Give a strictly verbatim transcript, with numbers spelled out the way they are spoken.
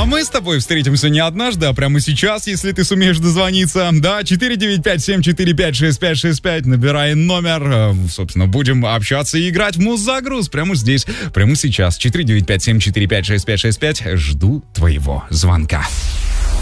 А мы с тобой встретимся не однажды, а прямо сейчас, если ты сумеешь дозвониться. Да, четыре девять пять семь четыре пять шесть пять шесть пять. Набирай номер. Собственно, будем общаться и играть в Муз-загруз прямо здесь, прямо сейчас. четыре девять пять семь четыре пять шесть пять шесть пять. Жду твоего звонка.